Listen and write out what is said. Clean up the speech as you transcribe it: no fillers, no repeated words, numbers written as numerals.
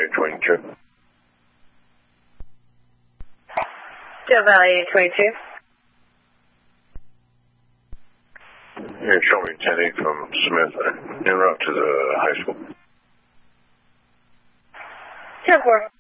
22. Joe Valley 22. Yeah, show me 10-8 from Smith. En route to the high school. 10-4.